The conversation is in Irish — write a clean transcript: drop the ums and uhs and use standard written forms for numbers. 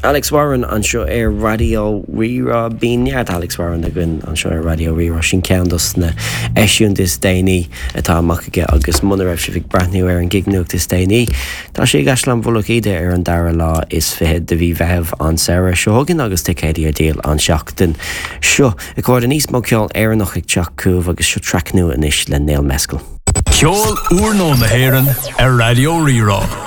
Alex Warren an seo radio rira bíneart Alex Warren a gunn an seo radio rira sin ceandas na eisiún is déine atá amachige agus muna raibh sibh brandniú an gignucht is déine. Tá sé gaslan bhulach ide an dara lá is fihead de bhí bheith an Sarah Seogan agus ticéidir déal an seachtain. Seo i cóir níos mó ceol nach ag teach cúh agus seo tracnú inis le Neil Mescal. Ceol úr nó na hÉireann Radio Rira.